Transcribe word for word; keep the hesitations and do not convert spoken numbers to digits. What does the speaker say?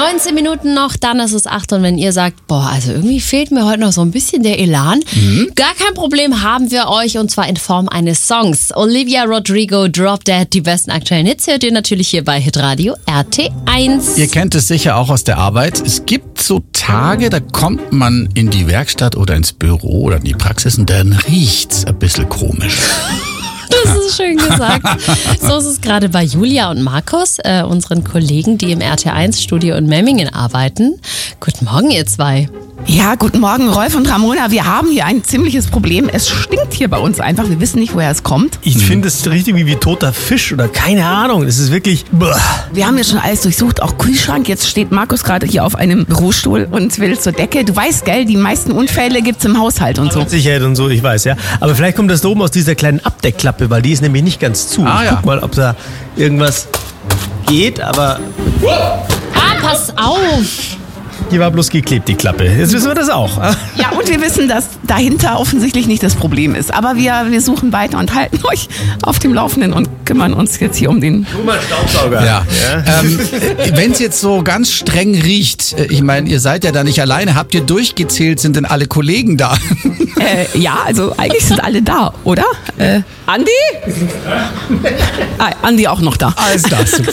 neunzehn Minuten noch, dann ist es acht. Und wenn ihr sagt, boah, also irgendwie fehlt mir heute noch so ein bisschen der Elan, mhm. gar kein Problem, haben wir euch, und zwar in Form eines Songs. Olivia Rodrigo, Drop Dead, die besten aktuellen Hits hört ihr natürlich hier bei Hitradio R T eins. Ihr kennt es sicher auch aus der Arbeit. Es gibt so Tage, da kommt man in die Werkstatt oder ins Büro oder in die Praxis und dann riecht's ein bisschen komisch. Das ist schön gesagt. So ist es gerade bei Julia und Markus, äh, unseren Kollegen, die im R T eins Studio in Memmingen arbeiten. Guten Morgen, ihr zwei. Ja, guten Morgen, Rolf und Ramona. Wir haben hier ein ziemliches Problem. Es stinkt hier bei uns einfach. Wir wissen nicht, woher es kommt. Ich finde es richtig wie, wie toter Fisch oder keine Ahnung. Es ist wirklich... Boah. Wir haben ja schon alles durchsucht, auch Kühlschrank. Jetzt steht Markus gerade hier auf einem Bürostuhl und will zur Decke. Du weißt, gell, die meisten Unfälle gibt's im Haushalt und so. Mit Sicherheit und so, ich weiß, ja. Aber vielleicht kommt das da oben aus dieser kleinen Abdeckklappe, weil die ist nämlich nicht ganz zu. Ah, ich ja. guck mal, ob da irgendwas geht, aber... Ah, pass auf! Die war bloß geklebt, die Klappe. Jetzt wissen wir das auch. Ja, und wir wissen, dass dahinter offensichtlich nicht das Problem ist. Aber wir, wir suchen weiter und halten euch auf dem Laufenden und kümmern uns jetzt hier um den... Tu mal Staubsauger. Ja. ja. Ähm, wenn es jetzt so ganz streng riecht, ich meine, ihr seid ja da nicht alleine, habt ihr durchgezählt, sind denn alle Kollegen da? Äh, ja, also eigentlich sind alle da, oder? Äh, Andi? Ah, Andi auch noch da. Alles da, super.